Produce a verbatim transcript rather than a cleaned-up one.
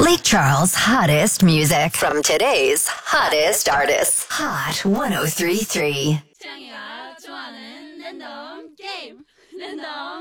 Lake Charles' hottest music from today's hottest artists. Hot ten thirty-three. 태양이가 좋아하는 랜덤 게임. 랜덤